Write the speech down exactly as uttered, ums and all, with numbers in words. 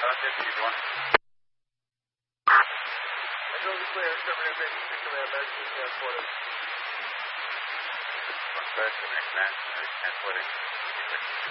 seven fifty, you want it? I know the clear, seven fifty, particularly emergency transported. One first, the next man, transporting.